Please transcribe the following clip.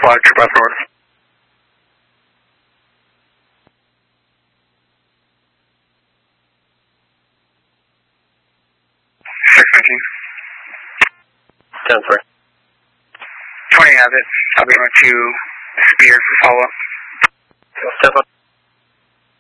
flag, trip after order. 619. 10-3. 20 has it. I'll be going to Spear for follow-up. Step up.